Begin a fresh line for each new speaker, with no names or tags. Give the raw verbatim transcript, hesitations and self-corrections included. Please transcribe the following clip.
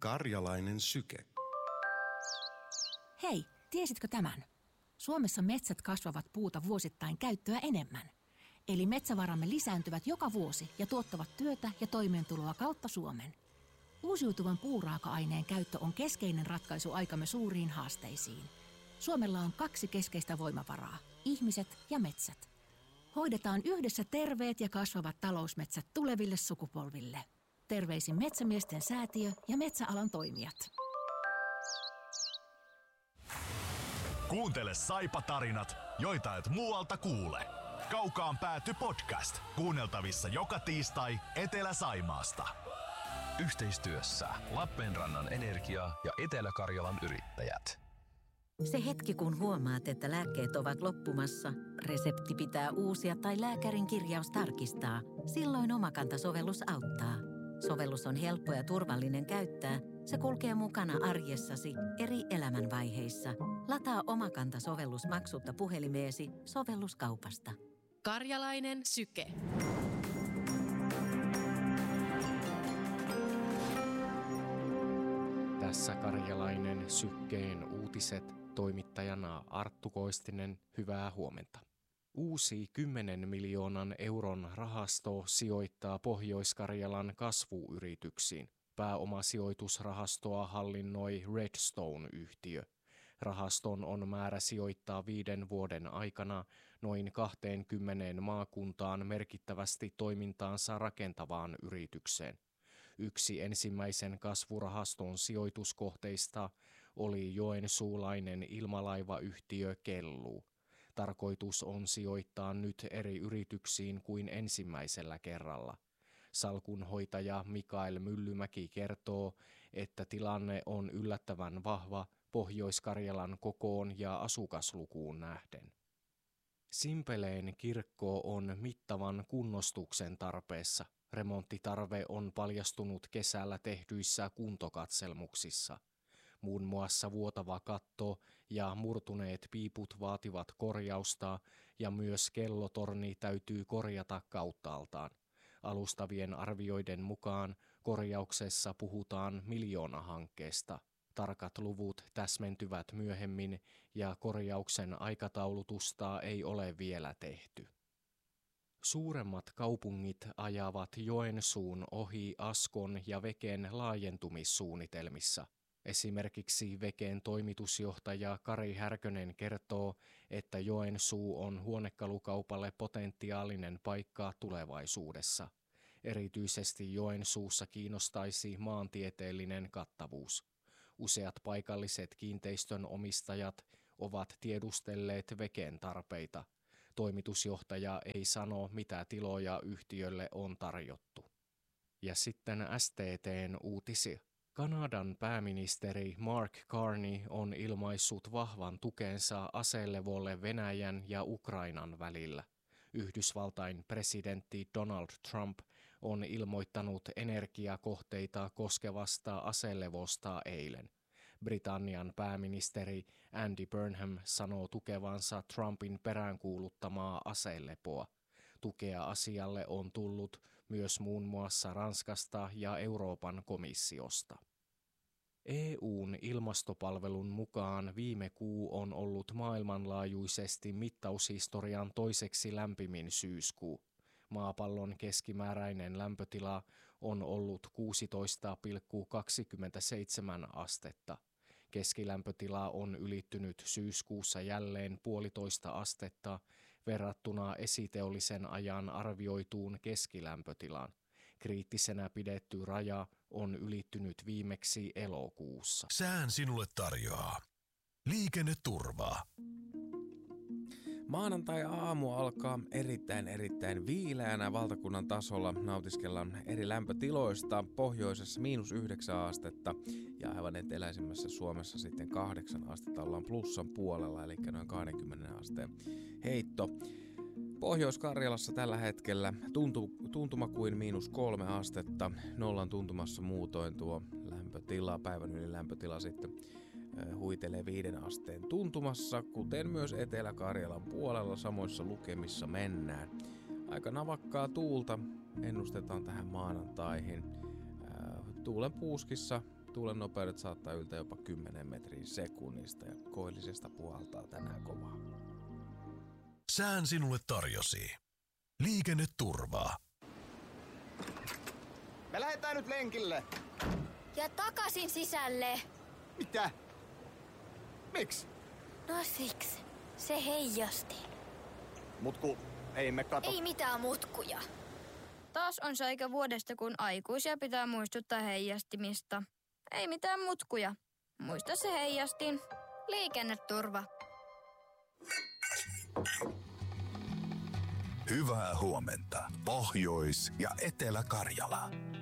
Karjalainen syke.
Hei, tiesitkö tämän? Suomessa metsät kasvavat puuta vuosittain käyttöä enemmän. Eli metsävaramme lisääntyvät joka vuosi ja tuottavat työtä ja toimeentuloa kautta Suomen. Uusiutuvan puuraaka-aineen käyttö on keskeinen ratkaisu aikamme suuriin haasteisiin. Suomella on kaksi keskeistä voimavaraa, ihmiset ja metsät. Hoidetaan yhdessä terveet ja kasvavat talousmetsät tuleville sukupolville. Terveisin Metsämiesten säätiö ja metsäalan toimijat.
Kuuntele Saipa-tarinat, joita et muualta kuule. Kaukaan pääty podcast. Kuunneltavissa joka tiistai Etelä-Saimaasta.
Yhteistyössä Lappeenrannan Energia ja Etelä-Karjalan Yrittäjät.
Se hetki, kun huomaat, että lääkkeet ovat loppumassa, resepti pitää uusia tai lääkärin kirjaus tarkistaa, silloin Omakanta-sovellus auttaa. Sovellus on helppo ja turvallinen käyttää. Se kulkee mukana arjessasi eri elämänvaiheissa. Lataa Omakanta-sovellus maksutta puhelimeesi sovelluskaupasta.
Karjalainen syke.
Tässä Karjalainen sykkeen uutiset, toimittajana Arttu Koistinen, hyvää huomenta. Uusi kymmenen miljoonan euron rahasto sijoittaa Pohjois-Karjalan kasvuyrityksiin. Pääomasijoitusrahastoa hallinnoi Redstone-yhtiö. Rahaston on määrä sijoittaa viiden vuoden aikana noin kaksikymmentä maakuntaan merkittävästi toimintaansa rakentavaan yritykseen. Yksi ensimmäisen kasvurahaston sijoituskohteista oli joensuulainen ilmalaivayhtiö Kellu. Tarkoitus on sijoittaa nyt eri yrityksiin kuin ensimmäisellä kerralla. Salkunhoitaja Mikael Myllymäki kertoo, että tilanne on yllättävän vahva Pohjois-Karjalan kokoon ja asukaslukuun nähden. Simpeleen kirkko on mittavan kunnostuksen tarpeessa. Remonttitarve on paljastunut kesällä tehdyissä kuntokatselmuksissa. Muun muassa vuotava katto ja murtuneet piiput vaativat korjausta ja myös kellotorni täytyy korjata kauttaaltaan. Alustavien arvioiden mukaan korjauksessa puhutaan miljoonahankkeesta. Tarkat luvut täsmentyvät myöhemmin ja korjauksen aikataulutusta ei ole vielä tehty. Suuremmat kaupungit ajavat Joensuun ohi Askon ja Veken laajentumissuunnitelmissa. Esimerkiksi Veken toimitusjohtaja Kari Härkönen kertoo, että Joensuu on huonekalukaupalle potentiaalinen paikka tulevaisuudessa. Erityisesti Joensuussa kiinnostaisi maantieteellinen kattavuus. Useat paikalliset kiinteistön omistajat ovat tiedustelleet Veken tarpeita. Toimitusjohtaja ei sano, mitä tiloja yhtiölle on tarjottu. Ja sitten S T T:n uutisia. Kanadan pääministeri Mark Carney on ilmaissut vahvan tukensa aselevolle Venäjän ja Ukrainan välillä. Yhdysvaltain presidentti Donald Trump on ilmoittanut energiakohteita koskevasta aselevosta eilen. Britannian pääministeri Andy Burnham sanoo tukevansa Trumpin peräänkuuluttamaa aselepoa. Tukea asialle on tullut myös muun muassa Ranskasta ja Euroopan komissiosta. E U:n ilmastopalvelun mukaan viime kuu on ollut maailmanlaajuisesti mittaushistorian toiseksi lämpimin syyskuu. Maapallon keskimääräinen lämpötila on ollut kuusitoista pilkku kaksikymmentäseitsemän astetta. Keskilämpötila on ylittynyt syyskuussa jälleen puolitoista astetta verrattuna esiteollisen ajan arvioituun keskilämpötilaan. Kriittisenä pidetty raja on ylittynyt viimeksi elokuussa.
Sään sinulle tarjoaa liikenneturvaa.
Maanantai-aamu alkaa erittäin erittäin viileänä valtakunnan tasolla. Nautiskellaan eri lämpötiloista. Pohjoisessa miinus yhdeksän astetta ja aivan eteläisimmässä Suomessa sitten kahdeksan astetta ollaan plussan puolella, eli noin kaksikymmentä asteen heitto. Pohjois-Karjalassa tällä hetkellä tuntu, tuntuma kuin miinus kolme astetta, nollan tuntumassa muutoin tuo lämpötila, päivän yli lämpötila sitten huitelee viiden asteen tuntumassa, kuten myös Etelä-Karjalan puolella samoissa lukemissa mennään. Aika navakkaa tuulta ennustetaan tähän maanantaihin. Tuulen puuskissa Tuulen nopeudet saattaa yltää jopa kymmenen metriä sekunnista ja koillisesta puhaltaa tänään kovaa.
Sään sinulle tarjosi liikenneturvaa.
Me lähdetään nyt lenkille.
Ja takaisin sisälle.
Mitä? Miksi?
No siksi. Se heijasti.
Mutku, ei me kato.
Ei mitään mutkuja.
Taas on se aika vuodesta, kun aikuisia pitää muistuttaa heijastimista. Ei mitään mutkuja. Muista se heijastin. Liikenneturva.
Hyvää huomenta, Pohjois- ja Etelä-Karjala.